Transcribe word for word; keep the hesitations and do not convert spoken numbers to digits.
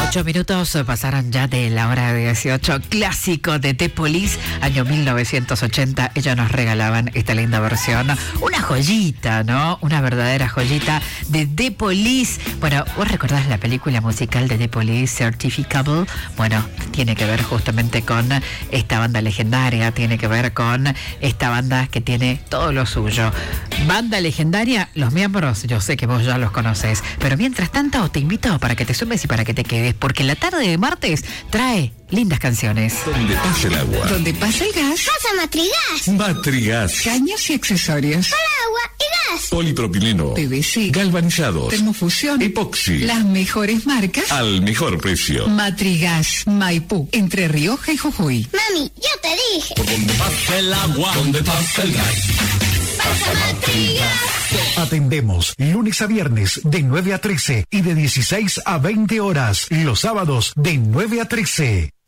Ocho minutos pasaron ya de la hora dieciocho. Clásico de The Police, año mil novecientos ochenta. Ellos nos regalaban esta linda versión. Una joyita, ¿no? Una verdadera joyita de The Police. Bueno, ¿vos recordás la película musical de The Police, Certificable? Bueno, tiene que ver justamente con esta banda legendaria, tiene que ver con esta banda que tiene todo lo suyo. Banda legendaria, los miembros, yo sé que vos ya los conocés, pero mientras tanto te invito para que te sumes y para que te quedes, porque la tarde de martes trae lindas canciones. Donde pasa el agua. Donde pasa el gas. Pasa Matrigas. Matrigas. Caños y accesorios. Para agua y gas. Polipropileno. P V C. Galvanizados. Termofusión. Epoxi. Las mejores marcas. Al mejor precio. Matrigas. Maipú. Entre Rioja y Jujuy. Mami, yo te dije. Donde pasa el agua. Donde pasa el gas. Pasa Matrigas. Atendemos lunes a viernes de nueve a trece y de dieciséis a veinte horas. Los sábados de nueve a trece.